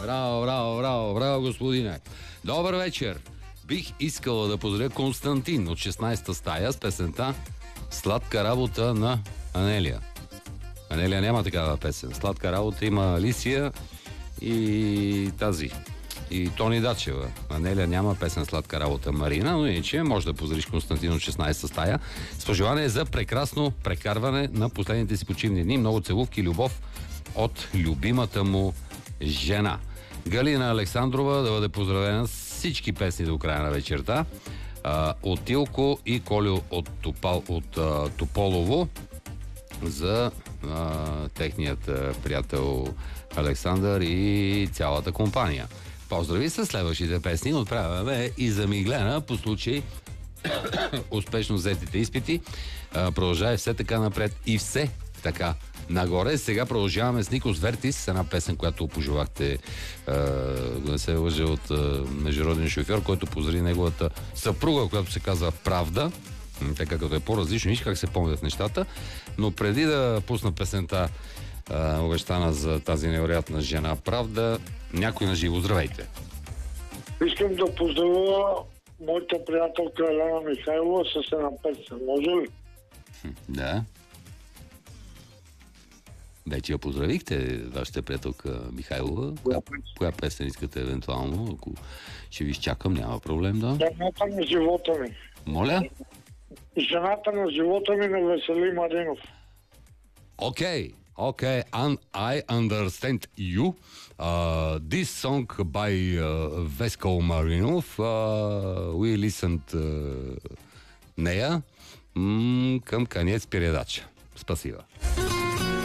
Браво, господине. Добър вечер. Бих искала да поздравя Константин от 16-та стая с песента "Сладка работа" на Анелия. Анелия няма такава песен. Сладка работа има Алисия и тази. И Тони Дачева. Анелия няма песен "Сладка работа" Марина, но иначе може да поздравиш Константин от 16-та стая с пожелание за прекрасно прекарване на последните си почивни дни. Много целувки и любов от любимата му жена. Галина Александрова да бъде поздравена с всички песни до края на вечерта. От Тилко и Колю от Тополово за техният приятел Александър и цялата компания. Поздрави с следващите песни. Отправяме и за Миглена по случай успешно взетите изпити. Продължава все така напред и все така нагоре. Сега продължаваме с Никос Вертис, една песен, която пожелахте, да не се лъжа, от международен шофьор, който поздрави неговата съпруга, която се казва Правда. Така като е по-различно, виж как се помнят нещата. Но преди да пусна песента, обещана за тази невероятна жена Правда, някой на живо. Здравейте! Искам да поздравя моята приятелка Елена Михайлова с една песен. Може ли? Да. Вече я поздравихте, вашата приятелка Михайлова. Коя песен искате евентуално? Ако ще ви изчакам, няма проблем, да? Жената на живота ми. Моля? Жената на живота ми на Весели Маринов. Okay, and I understand you. This song by Vesko Marinov, we listened нея към конец передача. Спасибо.